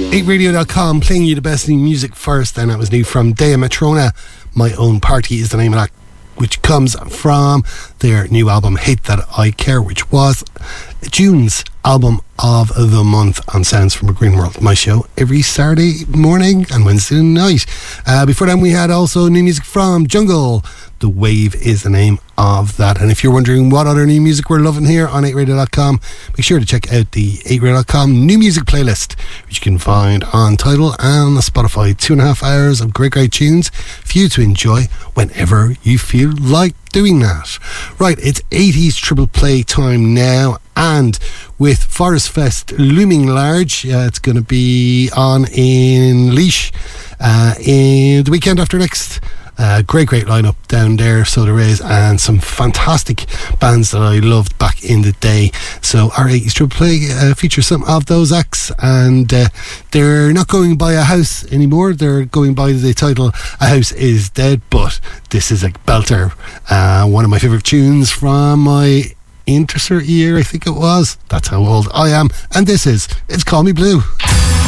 8radio.com playing you the best new music first, and that was new from Dea Matrona. My Own Party is the name of that, which comes from their new album Hate That I Care, which was June's album of the month on Sounds from a Green World, my show every Saturday morning and Wednesday night. Before then we had also new music from Jungle. The Wave is the name of that. And if you're wondering what other new music we're loving here on 8radio.com, make sure to check out the 8radio.com new music playlist, which you can find on Tidal and Spotify. 2.5 hours of great tunes for you to enjoy whenever you feel like doing that. Right, it's 80s triple play time now, and with Forest Fest looming large, it's going to be on in Laois in the weekend after next. Great lineup down there, so there is, and some fantastic bands that I loved back in the day. So our 80s Triple Play features some of those acts, and they're not going by a house anymore, they're going by the title A House Is Dead, but this is a belter, one of my favourite tunes from my intercert year, I think it was. That's how old I am, and this is It's Call Me Blue.